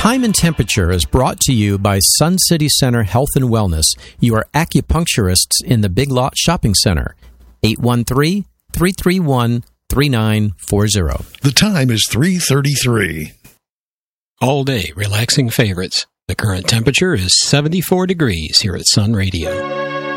Time and Temperature is brought to you by Sun City Center Health and Wellness, your acupuncturists in the Big Lot Shopping Center. 813-331-3940. The time is 3:33. All day relaxing favorites. The current temperature is 74 degrees here at Sun Radio.